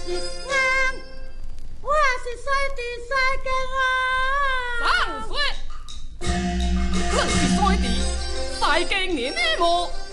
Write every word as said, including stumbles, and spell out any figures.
是硬，我是西地西京啊。 上水，咱是西地西京人的无。